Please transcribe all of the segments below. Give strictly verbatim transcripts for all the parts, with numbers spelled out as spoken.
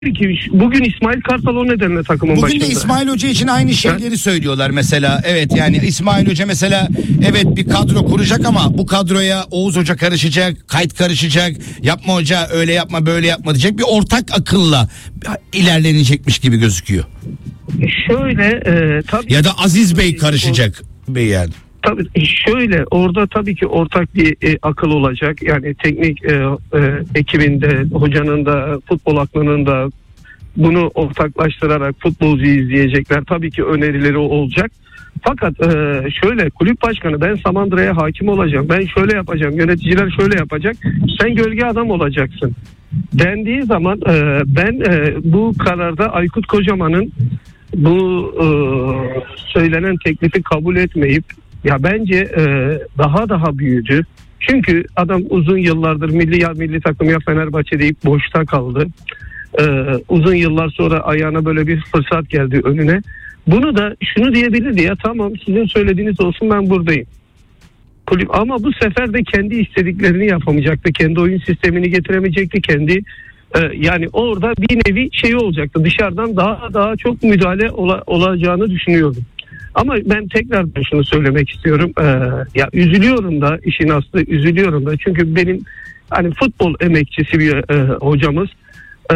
ki bugün İsmail Kartal o nedenle takımın Bugün başında. de İsmail Hoca için aynı şeyleri söylüyorlar mesela. Evet, yani İsmail Hoca mesela evet bir kadro kuracak ama bu kadroya Oğuz Hoca karışacak, Kayt karışacak. Yapma hoca, öyle yapma, böyle yapma diyecek. Bir ortak akılla ilerlenecekmiş gibi gözüküyor. Şöyle e, tabii ya da Aziz Bey karışacak Bey yani. Tabii şöyle, orada tabii ki ortak bir e, akıl olacak. Yani teknik e, e, ekibinde, hocanın da, futbol aklının da bunu ortaklaştırarak futbolcu izleyecekler. Tabii ki önerileri olacak. Fakat e, şöyle, kulüp başkanı ben Samandıra'ya hakim olacağım, ben şöyle yapacağım, yöneticiler şöyle yapacak, sen gölge adam olacaksın dendiği zaman e, ben e, bu kararda Aykut Kocaman'ın bu e, söylenen teklifi kabul etmeyip, ya bence e, daha daha büyüdü. Çünkü adam uzun yıllardır milli ya milli takım ya Fenerbahçe deyip boşta kaldı. E, uzun yıllar sonra ayağına böyle bir fırsat geldi önüne. Bunu da şunu diyebilirdi, ya tamam sizin söylediğiniz olsun, ben buradayım. Kulüp, ama bu sefer de kendi istediklerini yapamayacaktı. Kendi oyun sistemini getiremeyecekti. Kendi e, yani orada bir nevi şey olacaktı. Dışarıdan daha daha çok müdahale ola, olacağını düşünüyordum. Ama ben tekrar şunu söylemek istiyorum. Ee, ya üzülüyorum da, işin aslı üzülüyorum da. Çünkü benim hani futbol emekçisi bir e, hocamız. E,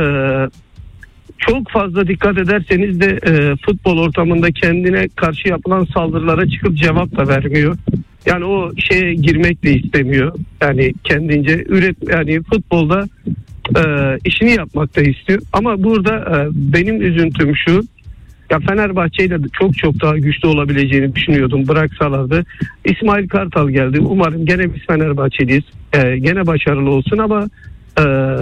çok fazla dikkat ederseniz de e, futbol ortamında kendine karşı yapılan saldırılara çıkıp cevap da vermiyor. Yani o şeye girmek de istemiyor. Yani kendince üret, yani futbolda e, işini yapmak da istiyor. Ama burada e, benim üzüntüm şu. Ya Fenerbahçe ile çok çok daha güçlü olabileceğini düşünüyordum, bıraksalardı. İsmail Kartal geldi. Umarım gene biz Fenerbahçeliyiz. Ee, gene başarılı olsun ama e,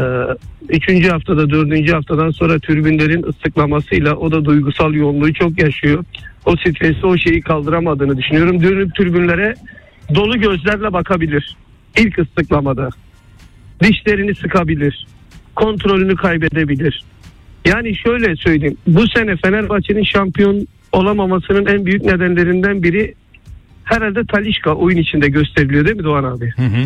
üçüncü haftada, dördüncü haftadan sonra tribünlerin ıslıklamasıyla o da duygusal yoğunluğu çok yaşıyor. O stresi, o şeyi kaldıramadığını düşünüyorum. Dönüp tribünlere dolu gözlerle bakabilir. İlk ıslıklamada. Dişlerini sıkabilir. Kontrolünü kaybedebilir. Yani şöyle söyleyeyim, bu sene Fenerbahçe'nin şampiyon olamamasının en büyük nedenlerinden biri herhalde Talisca oyun içinde gösteriliyor, değil mi Doğan abi? Hı hı.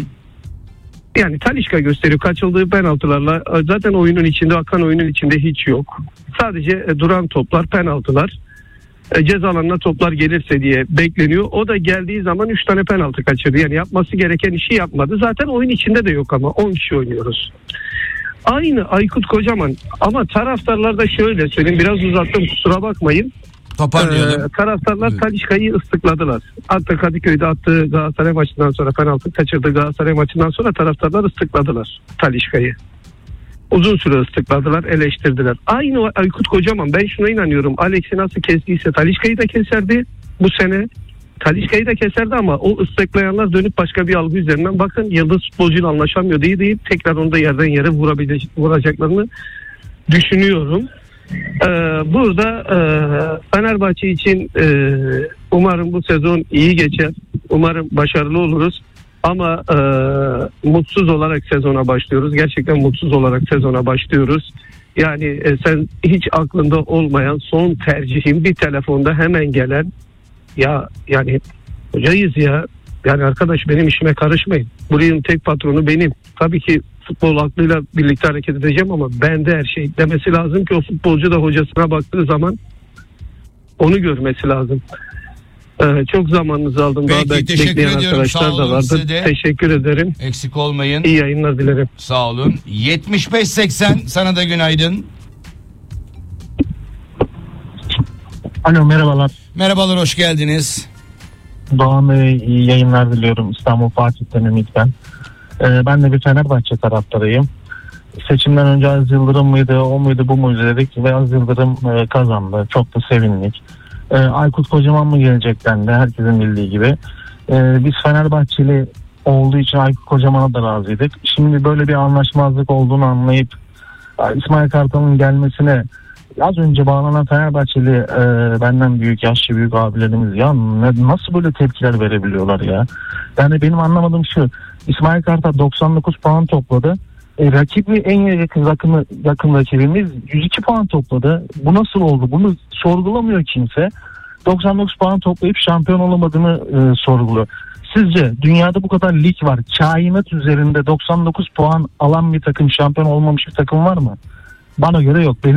Yani Talisca gösteriyor, kaçıldığı penaltılarla zaten oyunun içinde, akan oyunun içinde hiç yok. Sadece duran toplar, penaltılar, ceza alanına toplar gelirse diye bekleniyor. O da geldiği zaman üç tane penaltı kaçırdı. Yani yapması gereken işi yapmadı. Zaten oyun içinde de yok ama on kişi oynuyoruz. Aynı Aykut Kocaman, ama taraftarlar da şöyle söyleyeyim, biraz uzattım kusura bakmayın. Toparlayalım. Ee, taraftarlar evet. Talisca'yı ıslıkladılar. Hatta Kadıköy'de attığı Galatasaray maçından sonra, penaltı kaçırdığı Galatasaray maçından sonra taraftarlar ıslıkladılar Talisca'yı. Uzun süre ıslıkladılar, eleştirdiler. Aynı Aykut Kocaman, ben şuna inanıyorum, Alex'i nasıl kestiyse Talisca'yı da keserdi bu sene. Talisca'yı da keserdi ama o ıslıklayanlar dönüp başka bir algı üzerinden, bakın yıldız futbolcuyla anlaşamıyor diye deyip tekrar onu da yerden yere vurabilecek, vuracaklarını düşünüyorum. Ee, burada e, Fenerbahçe için e, umarım bu sezon iyi geçer. Umarım başarılı oluruz. Ama e, mutsuz olarak sezona başlıyoruz. Gerçekten mutsuz olarak sezona başlıyoruz. Yani e, sen hiç aklında olmayan son tercihin bir telefonda hemen gelen, ya yani hocayız ya, yani arkadaş benim işime karışmayın. Buranın tek patronu benim. Tabii ki futbol aklıyla birlikte hareket edeceğim ama bende her şey demesi lazım ki o futbolcu da hocasına baktığı zaman onu görmesi lazım. Ee, çok zamanınızı aldım. Peki, daha teşekkür ediyorum. arkadaşlar Sağ olun, da vardı. size de. Teşekkür ederim. Eksik olmayın. İyi yayınlar dilerim. Sağ olun. yetmiş beş seksen sana da günaydın. Alo, merhabalar. Merhabalar, hoş geldiniz. Doğan Bey, iyi yayınlar diliyorum. İstanbul Fatih'ten Ümit ben. Ee, ben de bir Fenerbahçe taraftarıyım. Seçimden önce Aziz Yıldırım mıydı, o muydu, bu muydu dedik ve Aziz Yıldırım e, kazandı. Çok da sevindik. Ee, Aykut Kocaman mı gelecek dendi, herkesin bildiği gibi. Ee, biz Fenerbahçeli olduğu için Aykut Kocaman'a da razıydık. Şimdi böyle bir anlaşmazlık olduğunu anlayıp İsmail Kartal'ın gelmesine, az önce bağlanan Fenerbahçeli e, benden büyük, yaşlı büyük abilerimiz ya ne, nasıl böyle tepkiler verebiliyorlar ya? Yani benim anlamadığım şu, İsmail Kartal doksan dokuz puan topladı. E, rakibi en yakın, yakın, yakın rakibimiz yüz iki puan topladı. Bu nasıl oldu? Bunu sorgulamıyor kimse. doksan dokuz puan toplayıp şampiyon olamadığını e, sorguluyor. Sizce dünyada bu kadar lig var, kainat üzerinde doksan dokuz puan alan bir takım, şampiyon olmamış bir takım var mı? Bana göre yok. Benim